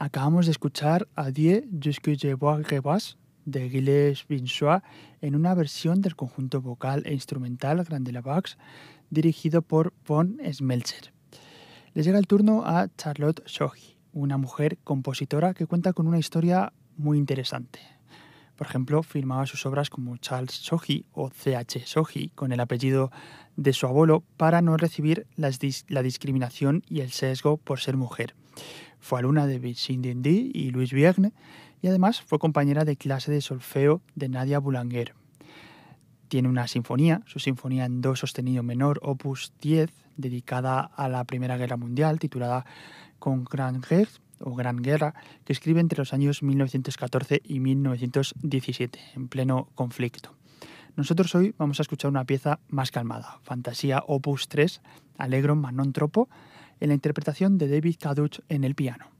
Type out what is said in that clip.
Acabamos de escuchar Adieu jusque je vois Rebas de Gilles Vinsois en una versión del conjunto vocal e instrumental Grande la Vax dirigido por von Smeltzer. Les llega el turno a Charlotte Sohi, una mujer compositora que cuenta con una historia muy interesante. Por ejemplo, firmaba sus obras como Charles Sohi o C.H. Sohi con el apellido de su abuelo para no recibir la discriminación y el sesgo por ser mujer. Fue alumna de Virginie Dindy y Louis Vierne y además fue compañera de clase de solfeo de Nadia Boulanger. Tiene una sinfonía, su sinfonía en do sostenido menor, opus 10, dedicada a la Primera Guerra Mundial, titulada Con Grande Guerre o Gran Guerra, que escribe entre los años 1914 y 1917, en pleno conflicto. Nosotros hoy vamos a escuchar una pieza más calmada, Fantasía opus 3, Allegro ma non troppo, en la interpretación de David Caduch en el piano.